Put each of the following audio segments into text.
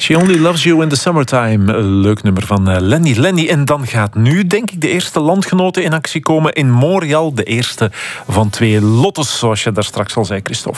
She Only Loves You in the Summertime. Leuk nummer van Lenny. En dan gaat nu, denk ik, de eerste landgenoten in actie komen in Montreal. De eerste van 2 lottes, zoals je daar straks al zei, Christophe.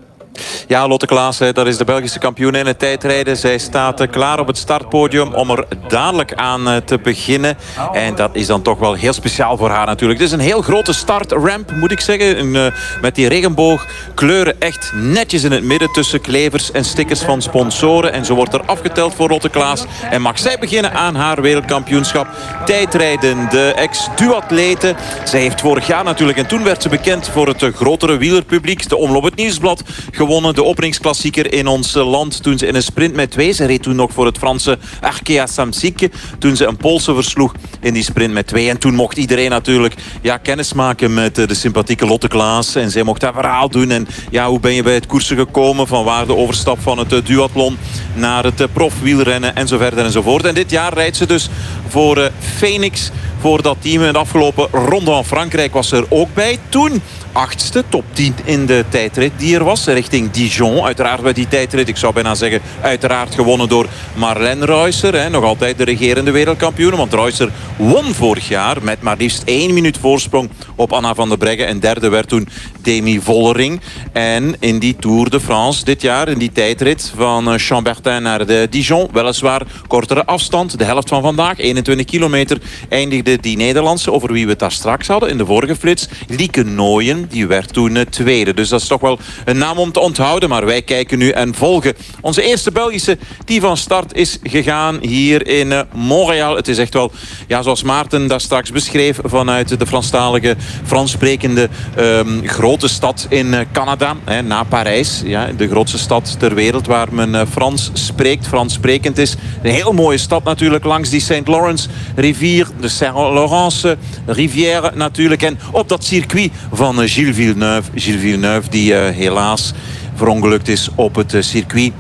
Ja, Lotte Klaassen, dat is de Belgische kampioen in het tijdrijden. Zij staat klaar op het startpodium om er dadelijk aan te beginnen. En dat is dan toch wel heel speciaal voor haar natuurlijk. Het is een heel grote startramp, moet ik zeggen. Met die regenboogkleuren echt netjes in het midden tussen klevers en stickers van sponsoren. En zo wordt er afgeteld voor Lotte Klaas. En mag zij beginnen aan haar wereldkampioenschap tijdrijden. De ex-duatlete. Zij heeft vorig jaar natuurlijk, en toen werd ze bekend voor het grotere wielerpubliek. De Omloop het Nieuwsblad gewonnen, de openingsklassieker in ons land toen ze in een sprint met 2. Ze reed toen nog voor het Franse Arkea Samsic toen ze een Poolse versloeg in die sprint met 2. En toen mocht iedereen natuurlijk kennismaken met de sympathieke Lotte Klaas. En zij mocht haar verhaal doen. En ja, hoe ben je bij het koersen gekomen? Van waar de overstap van het duathlon naar het profwielrennen en zo verder enzovoort. En dit jaar rijdt ze dus voor Phoenix. Voor dat team in de afgelopen Ronde van Frankrijk was ze er ook bij. Toen 8e, top 10 in de tijdrit die er was. Richting Dijon. Uiteraard bij die tijdrit, ik zou bijna zeggen, uiteraard gewonnen door Marlène Reusser. Nog altijd de regerende wereldkampioen. Want Reusser won vorig jaar met maar liefst 1 minuut voorsprong op Anna van der Breggen. En derde werd toen Demi Vollering. En in die Tour de France dit jaar, in die tijdrit van Chambertin naar de Dijon. Weliswaar kortere afstand, de helft van vandaag, 21 kilometer, eindigde die Nederlandse, over wie we het daar straks hadden in de vorige flits, Lieke Nooyen, die werd toen tweede. Dus dat is toch wel een naam om te onthouden. Maar wij kijken nu en volgen onze eerste Belgische die van start is gegaan hier in Montreal. Het is echt wel, ja, zoals Maarten daar straks beschreef, vanuit de Franstalige, Frans-sprekende grote stad in Canada, na Parijs. Ja, de grootste stad ter wereld waar men Frans spreekt, Frans-sprekend is. Een heel mooie stad natuurlijk, langs die St. Lawrence rivier, de Saint-Laurence rivière natuurlijk. En op dat circuit van Gilles Villeneuve. Gilles Villeneuve die helaas verongelukt is op het circuit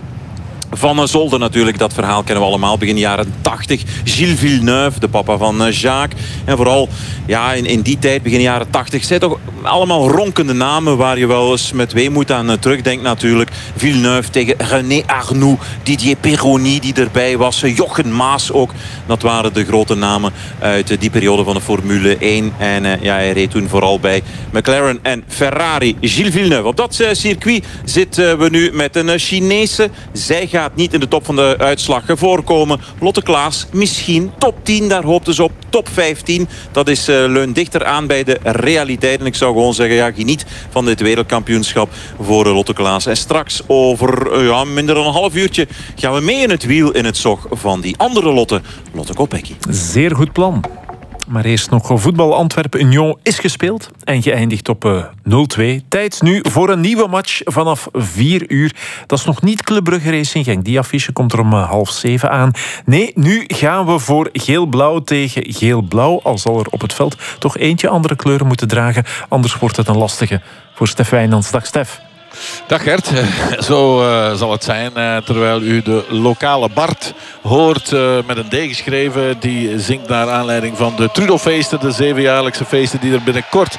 van Zolder natuurlijk. Dat verhaal kennen we allemaal. Begin jaren 80. Gilles Villeneuve, de papa van Jacques. En vooral ja, in die tijd, begin jaren 80, zijn toch allemaal ronkende namen waar je wel eens met weemoed aan terugdenkt natuurlijk. Villeneuve tegen René Arnoux, Didier Pironi die erbij was, Jochen Maas ook. Dat waren de grote namen uit die periode van de Formule 1. En ja, hij reed toen vooral bij McLaren en Ferrari. Gilles Villeneuve. Op dat circuit zitten we nu met een Chinese. Zij gaat niet in de top van de uitslag voorkomen. Lotte Klaas misschien top 10, daar hoopten ze op. Top 15, dat is leunt dichter aan bij de realiteit. En ik zou gewoon zeggen, ja, geniet van dit wereldkampioenschap voor Lotte Klaas. En straks over minder dan een half uurtje gaan we mee in het wiel in het zog van die andere Lotte Kopecky. Zeer goed plan. Maar eerst nog voetbal. Antwerpen-Union is gespeeld en geëindigd op 0-2. Tijd nu voor een nieuwe match vanaf 4 uur. Dat is nog niet Club Brugge Racing Genk. Die affiche komt er om 6:30 aan. Nee, nu gaan we voor geel-blauw tegen geel-blauw. Al zal er op het veld toch eentje andere kleuren moeten dragen. Anders wordt het een lastige voor Stef Wijnands. Dag Stef. Dag Gert, zo zal het zijn terwijl u de lokale Bart hoort met een D geschreven. Die zingt naar aanleiding van de Trudofeesten, de 7-jaarlijkse feesten die er binnenkort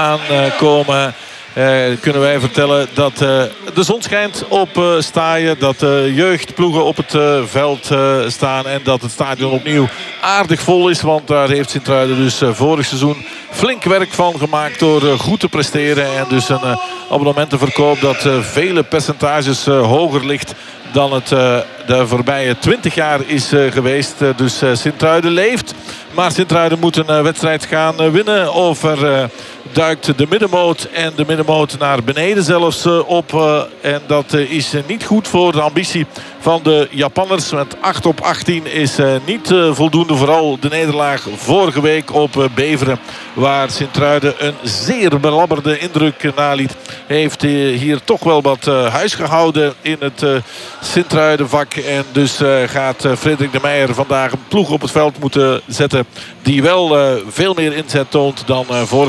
aankomen. Kunnen wij vertellen dat de zon schijnt op Staaien, dat de jeugdploegen op het veld staan en dat het stadion opnieuw aardig vol is. Want daar heeft Sint-Truiden dus vorig seizoen flink werk van gemaakt door goed te presteren. En dus een abonnementenverkoop dat vele percentages hoger ligt dan het de voorbije 20 jaar is geweest. Dus Sint-Truiden leeft. Maar Sint-Truiden moet een wedstrijd gaan winnen. Of er duikt de middenmoot en de middenmoot naar beneden zelfs op. En dat is niet goed voor de ambitie van de Japanners. Met 8-18 is niet voldoende. Vooral de nederlaag vorige week op Beveren. Waar Sint-Truiden een zeer belabberde indruk naliet. Heeft hier toch wel wat huis gehouden in het Sint-Truiden-vak. En dus gaat Frederik de Meijer vandaag een ploeg op het veld moeten zetten. Die wel veel meer inzet toont dan vorige week. En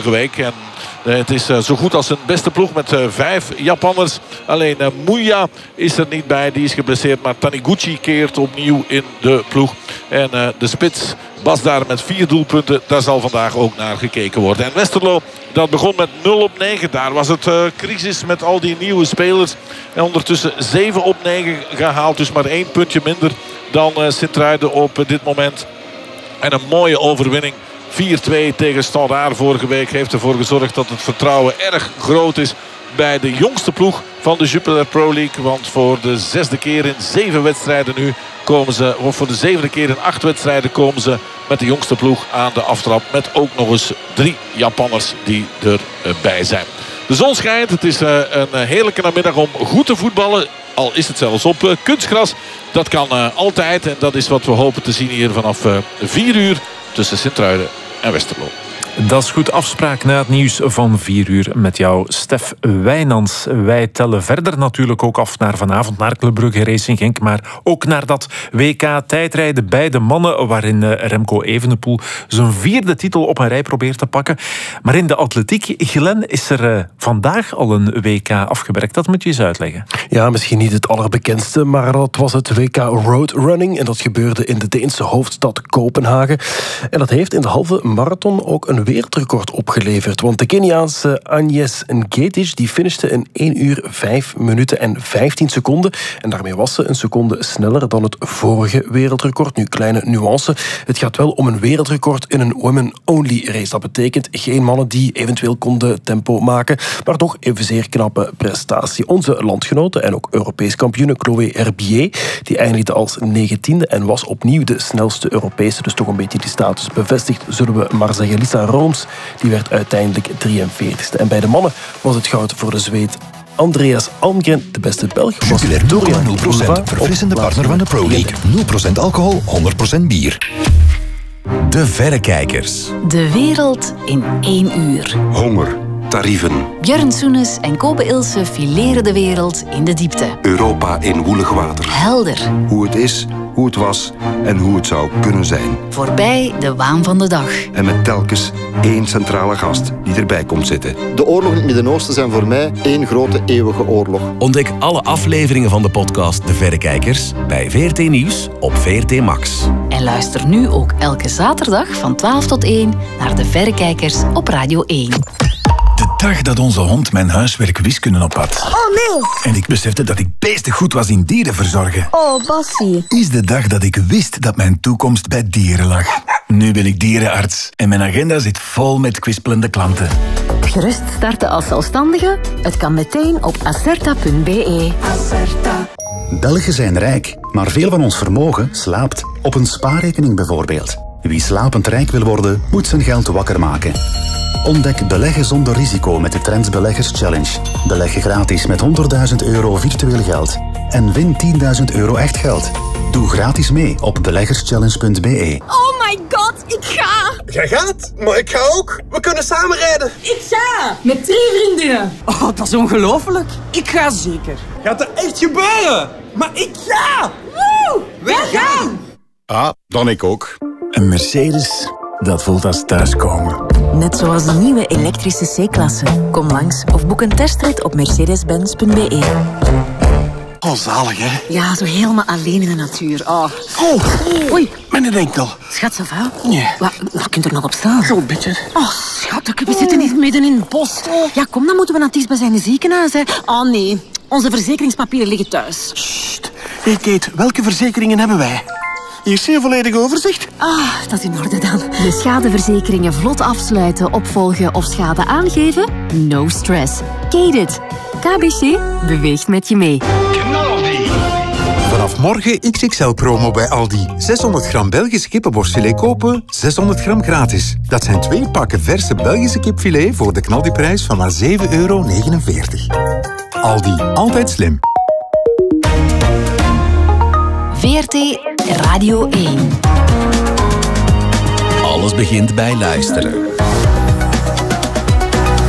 En het is zo goed als een beste ploeg met 5 Japanners. Alleen Muya is er niet bij. Die is geblesseerd. Maar Taniguchi keert opnieuw in de ploeg. En de spits Bas daar met 4 doelpunten. Daar zal vandaag ook naar gekeken worden. En Westerlo, dat begon met 0-9. Daar was het crisis met al die nieuwe spelers. En ondertussen 7-9 gehaald. Dus maar 1 puntje minder dan Sint-Truiden op dit moment. En een mooie overwinning. 4-2 tegen Standaard vorige week heeft ervoor gezorgd dat het vertrouwen erg groot is bij de jongste ploeg van de Jupiler Pro League. Want voor de 6e keer in 7 wedstrijden nu komen ze, of voor de 7e keer in 8 wedstrijden komen ze met de jongste ploeg aan de aftrap. Met ook nog eens 3 Japanners die erbij zijn. De zon schijnt. Het is een heerlijke namiddag om goed te voetballen. Al is het zelfs op kunstgras. Dat kan altijd. En dat is wat we hopen te zien hier vanaf 4 uur tussen Sint-Truiden en Westerlo. Dat is goed. Afspraak na het nieuws van 4 uur met jou, Stef Wijnands. Wij tellen verder natuurlijk ook af naar vanavond, naar Club Brugge Racing Genk, maar ook naar dat WK tijdrijden bij de mannen, waarin Remco Evenepoel zijn 4e titel op een rij probeert te pakken. Maar in de atletiek, Glenn, is er vandaag al een WK afgewerkt. Dat moet je eens uitleggen. Ja, misschien niet het allerbekendste, maar dat was het WK Roadrunning. En dat gebeurde in de Deense hoofdstad Kopenhagen. En dat heeft in de halve marathon ook een wereldrecord opgeleverd. Want de Keniaanse Agnes Ngetich die finishte in 1 uur 5 minuten en 15 seconden. En daarmee was ze een seconde sneller dan het vorige wereldrecord. Nu, kleine nuance. Het gaat wel om een wereldrecord in een women-only race. Dat betekent geen mannen die eventueel konden tempo maken, maar toch evenzeer knappe prestatie. Onze landgenote en ook Europees kampioene Chloé Herbier, die eindigde als 19e en was opnieuw de snelste Europese. Dus toch een beetje die status bevestigd, zullen we maar zeggen. Lisa Rooms, die werd uiteindelijk 43e. En bij de mannen was het goud voor de Zweed Andreas Almgren. De beste Belg was Jupiler 0,0%. Verfrissende partner van de Pro League. 0% alcohol, 100% bier. De Verrekijkers. De wereld in 1 uur. Honger. Tarieven. Björn Soenes en Kobe Ilse fileren de wereld in de diepte. Europa in woelig water. Helder. Hoe het is, hoe het was en hoe het zou kunnen zijn. Voorbij de waan van de dag. En met telkens 1 centrale gast die erbij komt zitten. De oorlogen in het Midden-Oosten zijn voor mij 1 grote eeuwige oorlog. Ontdek alle afleveringen van de podcast De Verrekijkers bij VRT Nieuws op VRT Max. En luister nu ook elke zaterdag van 12 tot 1 naar De Verrekijkers op Radio 1. De dag dat onze hond mijn huiswerk wiskunde op had. Oh nee! En ik besefte dat ik beestig goed was in dieren verzorgen. Oh, Bassie. Is de dag dat ik wist dat mijn toekomst bij dieren lag. Nu ben ik dierenarts en mijn agenda zit vol met kwispelende klanten. Gerust starten als zelfstandige? Het kan meteen op acerta.be. Acerta. Belgen zijn rijk, maar veel van ons vermogen slaapt. Op een spaarrekening bijvoorbeeld. Wie slapend rijk wil worden, moet zijn geld wakker maken. Ontdek beleggen zonder risico met de Trends Beleggers Challenge. Beleg gratis met €100.000 virtueel geld. En win €10.000 echt geld. Doe gratis mee op beleggerschallenge.be. Oh my god, ik ga! Jij gaat? Maar ik ga ook. We kunnen samen rijden. Ik ga! Met 3 vriendinnen. Oh, dat is ongelooflijk. Ik ga zeker. Gaat er echt gebeuren? Maar ik ga! Woe! Wij gaan! Ah, dan ik ook. Een Mercedes, dat voelt als thuiskomen. Net zoals de nieuwe elektrische C-klasse. Kom langs of boek een testrit op mercedes-benz.be. Oh, zalig, hè? Ja, zo helemaal alleen in de natuur. Oh. Oei, mijn enkel. Schat, ça va? Nee. Wat kunt er nog op staan? Zo'n beetje. Oh, schat, we zitten hier midden in het bos. Ja, kom, dan moeten we naar het dichtstbijzijnde ziekenhuis, hè. Oh, nee. Onze verzekeringspapieren liggen thuis. Sst. Hey, Kate, welke verzekeringen hebben wij? Hier zie je volledig overzicht. Ah, dat is in orde dan. De schadeverzekeringen vlot afsluiten, opvolgen of schade aangeven? No stress. Kate it. KBC beweegt met je mee. Vanaf morgen XXL-promo bij Aldi. 600 gram Belgisch kippenborstfilet kopen, 600 gram gratis. Dat zijn 2 pakken verse Belgische kipfilet voor de knaldiprijs van maar €7,49. Aldi, altijd slim. VRT Radio 1. Alles begint bij luisteren.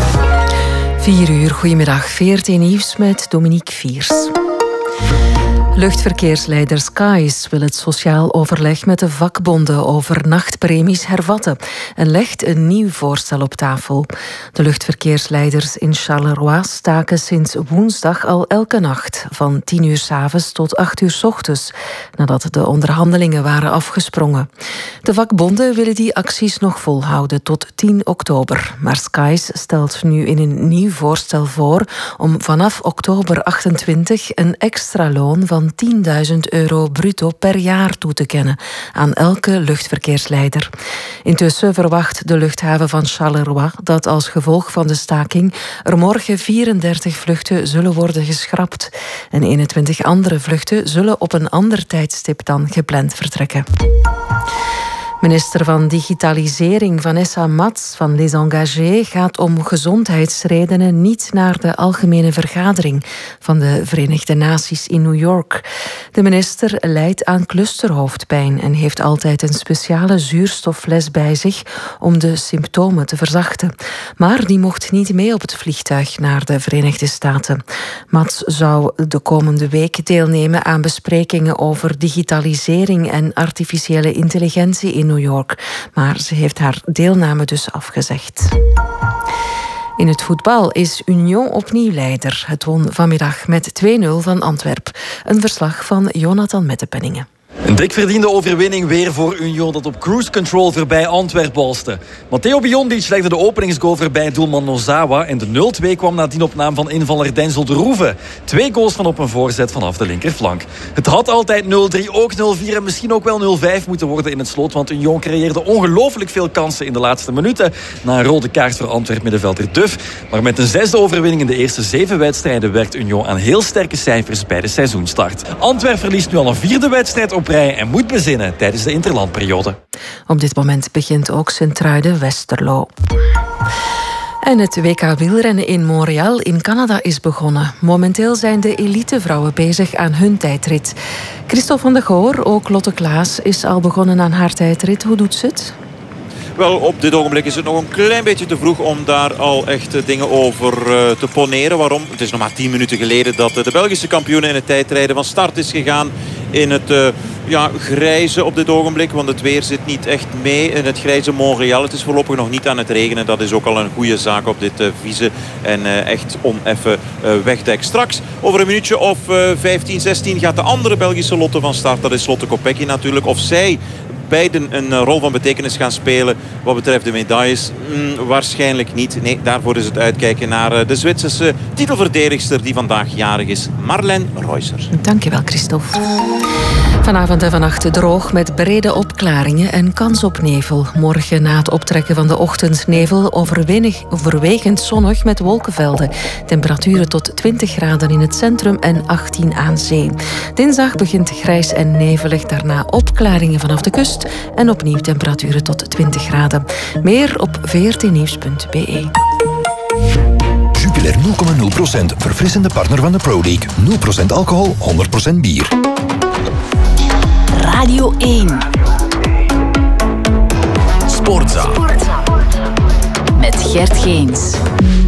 4 uur, goedemiddag. VRT Nieuws met Dominique Viers. Luchtverkeersleider Skies wil het sociaal overleg met de vakbonden over nachtpremies hervatten en legt een nieuw voorstel op tafel. De luchtverkeersleiders in Charleroi staken sinds woensdag al elke nacht van 10 uur 's avonds tot 8 uur 's ochtends, nadat de onderhandelingen waren afgesprongen. De vakbonden willen die acties nog volhouden tot 10 oktober. Maar Skies stelt nu in een nieuw voorstel voor om vanaf oktober 28 een extra loon van €10.000 bruto per jaar toe te kennen aan elke luchtverkeersleider. Intussen verwacht de luchthaven van Charleroi dat als gevolg van de staking er morgen 34 vluchten zullen worden geschrapt. En 21 andere vluchten zullen op een ander tijdstip dan gepland vertrekken. Minister van Digitalisering Vanessa Mats van Les Engagés gaat om gezondheidsredenen niet naar de algemene vergadering van de Verenigde Naties in New York. De minister lijdt aan clusterhoofdpijn en heeft altijd een speciale zuurstoffles bij zich om de symptomen te verzachten. Maar die mocht niet mee op het vliegtuig naar de Verenigde Staten. Mats zou de komende week deelnemen aan besprekingen over digitalisering en artificiële intelligentie in New York, maar ze heeft haar deelname dus afgezegd. In het voetbal is Union opnieuw leider. Het won vanmiddag met 2-0 van Antwerpen. Een verslag van Jonathan Mettepenningen. Een dik verdiende overwinning weer voor Union dat op cruise control voorbij Antwerp balste. Matteo Biondic legde de openingsgoal voorbij doelman Nozawa en de 0-2 kwam nadien op naam van invaller Denzel de Roeve. 2 goals van op een voorzet vanaf de linkerflank. Het had altijd 0-3, ook 0-4 en misschien ook wel 0-5 moeten worden in het slot, want Union creëerde ongelooflijk veel kansen in de laatste minuten na een rode kaart voor Antwerp middenvelder Duff. Maar met een 6e overwinning in de eerste 7 wedstrijden werkt Union aan heel sterke cijfers bij de seizoenstart. Antwerp verliest nu al een 4e wedstrijd op rij en moet bezinnen tijdens de interlandperiode. Op dit moment begint ook Sint-Truiden-Westerlo. En het WK wielrennen in Montreal in Canada is begonnen. Momenteel zijn de elitevrouwen bezig aan hun tijdrit. Christophe van der Goor, ook Lotte Klaas, is al begonnen aan haar tijdrit. Hoe doet ze het? Wel, op dit ogenblik is het nog een klein beetje te vroeg om daar al echt dingen over te poneren. Waarom? Het is nog maar 10 minuten geleden dat de Belgische kampioen in het tijdrijden van start is gegaan in het grijze op dit ogenblik. Want het weer zit niet echt mee in het grijze Montreal. Het is voorlopig nog niet aan het regenen. Dat is ook al een goede zaak op dit vieze en echt oneffen wegdek. Straks, over een minuutje of 15, 16 gaat de andere Belgische Lotte van start. Dat is Lotte Kopecky natuurlijk. Of zij beiden een rol van betekenis gaan spelen wat betreft de medailles? Waarschijnlijk niet. Nee, daarvoor is het uitkijken naar de Zwitserse titelverdedigster die vandaag jarig is, Marlène Reusser. Dankjewel, Christophe. Vanavond en vannacht droog met brede opklaringen en kans op nevel. Morgen na het optrekken van de ochtendnevel overwegend zonnig met wolkenvelden. Temperaturen tot 20 graden in het centrum en 18 aan zee. Dinsdag begint grijs en nevelig, daarna opklaringen vanaf de kust en opnieuw temperaturen tot 20 graden. Meer op vrtnieuws.be. Jupiler 0,0%. Verfrissende partner van de Pro League. 0% alcohol, 100% bier. Radio 1. Sportza. Met Gert Geens.